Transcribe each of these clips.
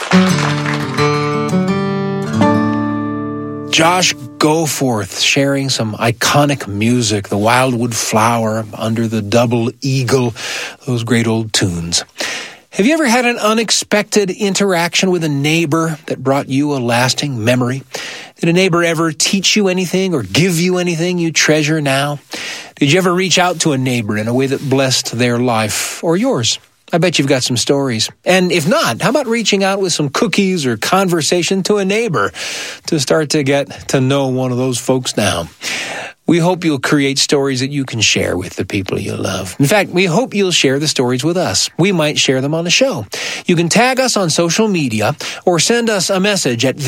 Josh Goforth sharing some iconic music, the Wildwood Flower, Under the Double Eagle, those great old tunes. Have you ever had an unexpected interaction with a neighbor that brought you a lasting memory? Did a neighbor ever teach you anything or give you anything you treasure now? Did you ever reach out to a neighbor in a way that blessed their life or yours? I bet you've got some stories. And if not, how about reaching out with some cookies or conversation to a neighbor to start to get to know one of those folks now? We hope you'll create stories that you can share with the people you love. In fact, we hope you'll share the stories with us. We might share them on the show. You can tag us on social media or send us a message at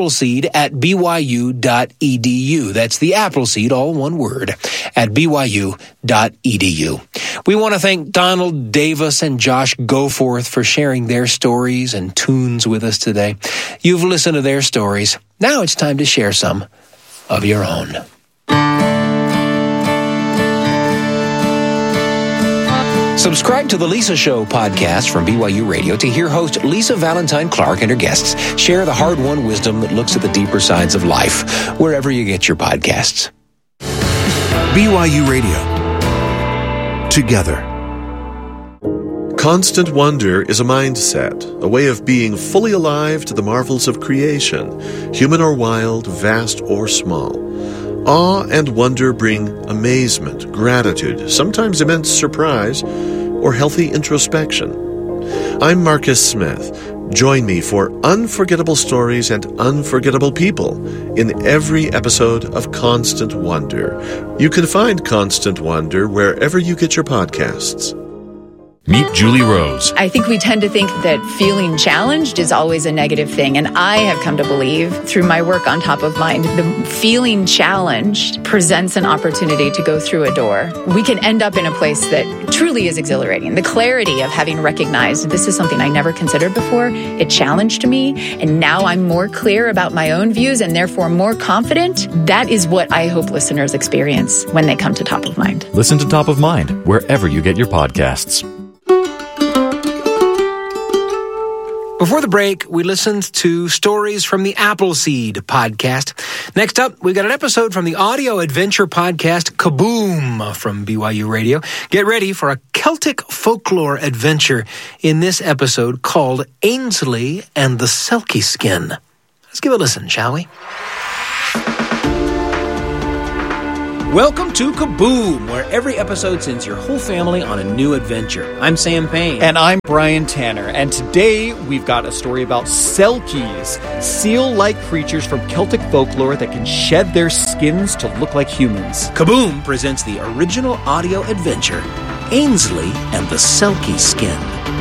theappleseed@byu.edu. That's the Appleseed, all one word, at byu.edu. We want to thank Donald Davis and Josh Goforth for sharing their stories and tunes with us today. You've listened to their stories. Now it's time to share some of your own. Subscribe to the Lisa Show podcast from BYU Radio to hear host Lisa Valentine Clark and her guests share the hard-won wisdom that looks at the deeper sides of life, wherever you get your podcasts. BYU Radio. Together. Constant wonder is a mindset, a way of being fully alive to the marvels of creation, human or wild, vast or small. Awe and wonder bring amazement, gratitude, sometimes immense surprise, or healthy introspection. I'm Marcus Smith. Join me for unforgettable stories and unforgettable people in every episode of Constant Wonder. You can find Constant Wonder wherever you get your podcasts. Meet Julie Rose. I think we tend to think that feeling challenged is always a negative thing. And I have come to believe through my work on Top of Mind, the feeling challenged presents an opportunity to go through a door. We can end up in a place that truly is exhilarating. The clarity of having recognized this is something I never considered before. It challenged me. And now I'm more clear about my own views and therefore more confident. That is what I hope listeners experience when they come to Top of Mind. Listen to Top of Mind wherever you get your podcasts. Before the break, we listened to stories from the Appleseed podcast. Next up, we got an episode from the audio adventure podcast Kaboom from BYU Radio. Get ready for a Celtic folklore adventure in this episode called Ainsley and the Selkie Skin. Let's give a listen, shall we? Welcome to Kaboom, where every episode sends your whole family on a new adventure. I'm Sam Payne. And I'm Brian Tanner. And today we've got a story about Selkies, seal-like creatures from Celtic folklore that can shed their skins to look like humans. Kaboom presents the original audio adventure, Ainsley and the Selkie Skin.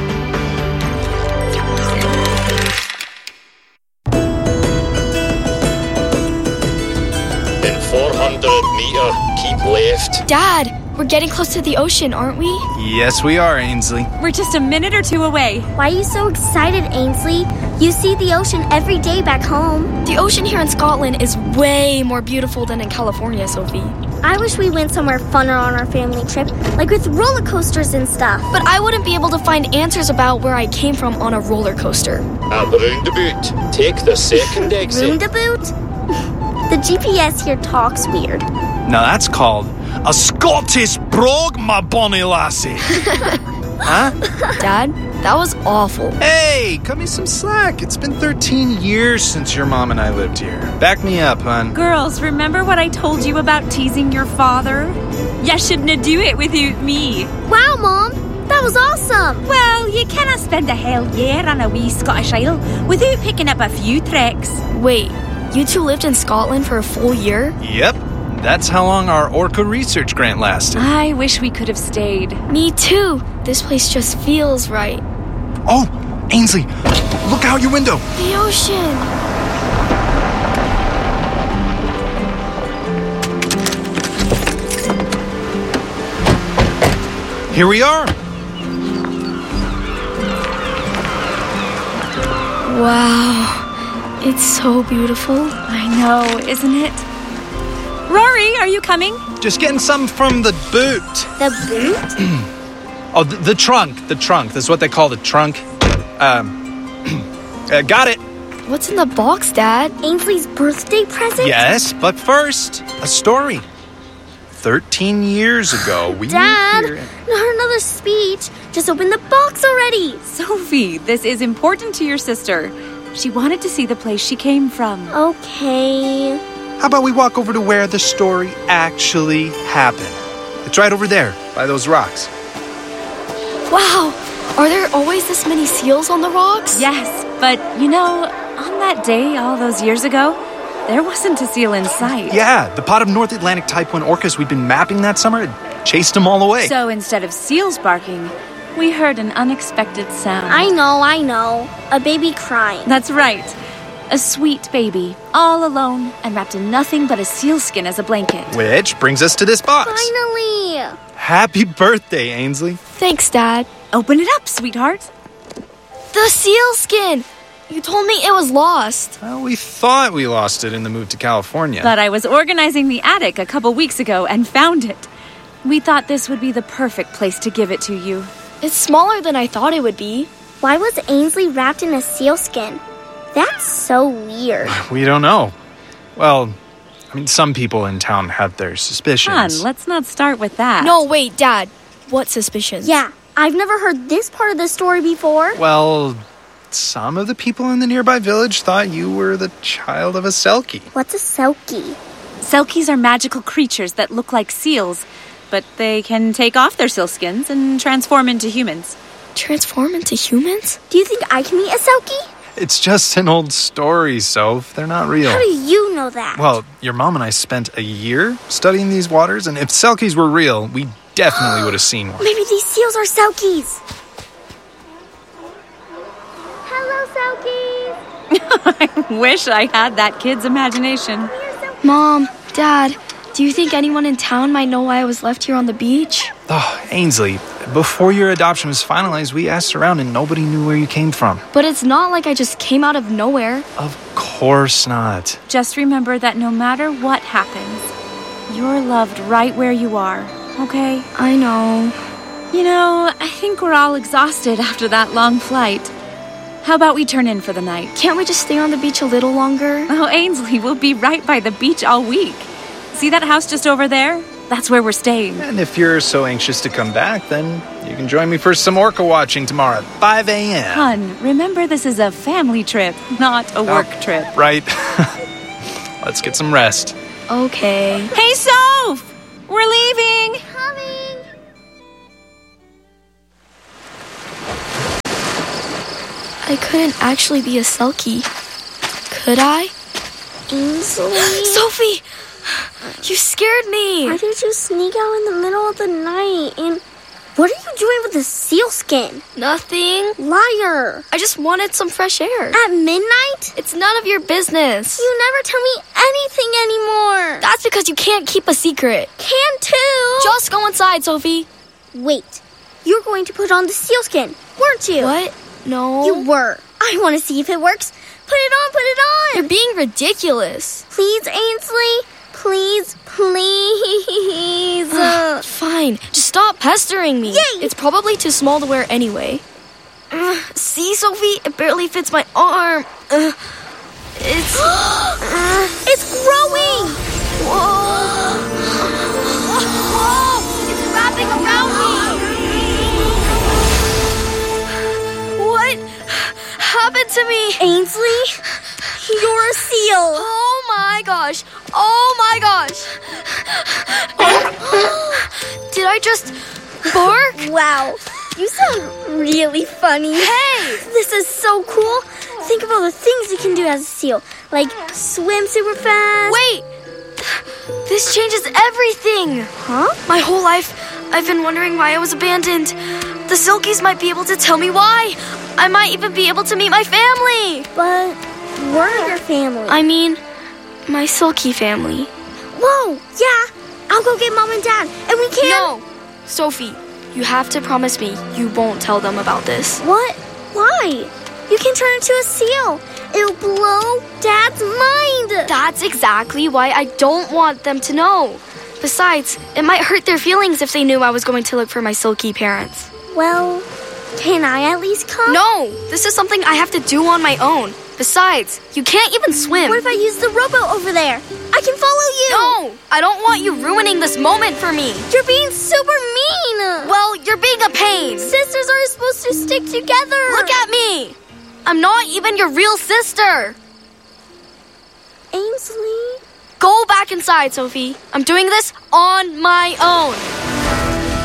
In 400 meter, keep left. Dad, we're getting close to the ocean, aren't we? Yes, we are, Ainsley. We're just a minute or two away. Why are you so excited, Ainsley? You see the ocean every day back home. The ocean here in Scotland is way more beautiful than in California, Sophie. I wish we went somewhere funner on our family trip, like with roller coasters and stuff. But I wouldn't be able to find answers about where I came from on a roller coaster. At the roundabout, take the second exit. Roundabout? The GPS here talks weird. Now that's called a Scottish brogue, my bonny lassie. Huh? Dad, that was awful. Hey, cut me some slack. It's been 13 years since your mom and I lived here. Back me up, hon. Girls, remember what I told you about teasing your father? You shouldn't do it without me. Wow, Mom, that was awesome. Well, you cannot spend a whole year on a wee Scottish isle without picking up a few tricks. Wait, you two lived in Scotland for a full year? Yep. That's how long our Orca research grant lasted. I wish we could have stayed. Me too. This place just feels right. Oh, Ainsley, look out your window. The ocean. Here we are. Wow. It's so beautiful. I know, isn't it? Rory, are you coming? Just getting some from the boot. The boot? Oh, the trunk. The trunk. That's what they call the trunk. Got it. What's in the box, Dad? Ainsley's birthday present? Yes, but first, a story. 13 years ago, we Dad, moved here. not another speech. Just open the box already. Sophie, this is important to your sister. She wanted to see the place she came from. Okay. How about we walk over to where the story actually happened? It's right over there, by those rocks. Wow, are there always this many seals on the rocks? Yes, but on that day all those years ago, there wasn't a seal in sight. Yeah, the pot of North Atlantic type 1 orcas we'd been mapping that summer had chased them all away. So instead of seals barking, we heard an unexpected sound. I know. A baby crying. That's right. A sweet baby, all alone and wrapped in nothing but a sealskin as a blanket. Which brings us to this box. Finally. Happy birthday, Ainsley. Thanks, Dad. Open it up, sweetheart. The sealskin! You told me it was lost. Well, we thought we lost it in the move to California. But I was organizing the attic a couple weeks ago and found it. We thought this would be the perfect place to give it to you. It's smaller than I thought it would be. Why was Ainsley wrapped in a sealskin? That's so weird. We don't know. Well, some people in town had their suspicions. Hon, let's not start with that. No, wait, Dad. What suspicions? Yeah, I've never heard this part of the story before. Well, some of the people in the nearby village thought you were the child of a Selkie. What's a Selkie? Selkies are magical creatures that look like seals, but they can take off their sealskins and transform into humans. Transform into humans? Do you think I can meet a Selkie? It's just an old story, Soph. They're not real. How do you know that? Well, your mom and I spent a year studying these waters, and if Selkies were real, we definitely would have seen one. Maybe these seals are Selkies. Hello, Selkies. I wish I had that kid's imagination. Mom, Dad, do you think anyone in town might know why I was left here on the beach? Oh, Ainsley, before your adoption was finalized, we asked around and nobody knew where you came from. But it's not like I just came out of nowhere. Of course not. Just remember that no matter what happens, you're loved right where you are, okay? I know. I think we're all exhausted after that long flight. How about we turn in for the night? Can't we just stay on the beach a little longer? Oh, Ainsley, we'll be right by the beach all week. See that house just over there? That's where we're staying. And if you're so anxious to come back, then you can join me for some orca watching tomorrow at 5 a.m. Hon, remember this is a family trip, not a work trip. Right. Let's get some rest. Okay. Hey, Soph! We're leaving! Coming. I couldn't actually be a Selkie. Could I? Ainsley? Sophie! You scared me! Why did you sneak out in the middle of the night? And what are you doing with the sealskin? Nothing. Liar! I just wanted some fresh air. At midnight? It's none of your business. You never tell me anything anymore. That's because you can't keep a secret. Can too. Just go inside, Sophie. Wait. You're going to put on the sealskin, weren't you? What? No. You were. I want to see if it works. Put it on, put it on. You're being ridiculous. Please, Ainsley. Please. Fine. Just stop pestering me. Yay! It's probably too small to wear anyway. See, Sophie? It barely fits my arm. It's... It's growing! Whoa! Whoa! It's wrapping around me! What happened to me? Ainsley, you're a seal. Oh my gosh! Oh my gosh! Did I just bark? Wow, you sound really funny. Hey! This is so cool. Think of all the things you can do as a seal, like swim super fast. Wait! This changes everything! Huh? My whole life, I've been wondering why I was abandoned. The Selkies might be able to tell me why. I might even be able to meet my family. But we're your family. I mean, my Selkie family. Whoa, yeah. I'll go get Mom and Dad, and we can... No! Sophie, you have to promise me you won't tell them about this. What? Why? You can turn into a seal. It'll blow Dad's mind. That's exactly why I don't want them to know. Besides, it might hurt their feelings if they knew I was going to look for my Selkie parents. Well, Can I at least come? No, this is something I have to do on my own. Besides, you can't even swim. What if I use the rowboat over there? I can follow you. No, I don't want you ruining this moment for me. You're being super mean. Well, you're being a pain. Sisters are supposed to stick together. Look at me. I'm not even your real sister. Ainsley? Go back inside, Sophie. I'm doing this on my own.